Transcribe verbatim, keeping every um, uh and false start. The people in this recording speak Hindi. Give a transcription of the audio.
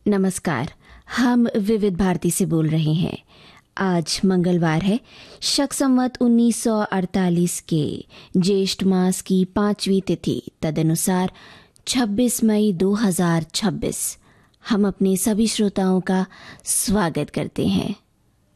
नमस्कार। हम विविध भारती से बोल रहे हैं। आज मंगलवार है, शक संवत उन्नीस सौ अड़तालीस के ज्येष्ठ मास की पांचवी तिथि, तदनुसार छब्बीस मई दो हज़ार छब्बीस। हम अपने सभी श्रोताओं का स्वागत करते हैं।